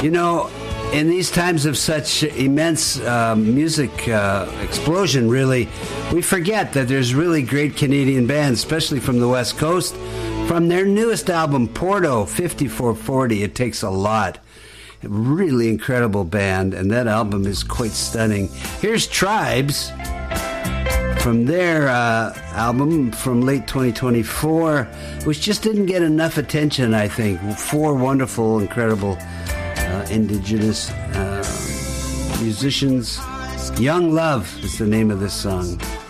You know, in these times of such immense music explosion, really, we forget that there's really great Canadian bands, especially from the West Coast. From their newest album, Porto 5440, It Takes a Lot. A really incredible band, and that album is quite stunning. Here's Tribes from their album from late 2024, which just didn't get enough attention, I think. 4 wonderful, incredible indigenous musicians. Young Love is the name of this song.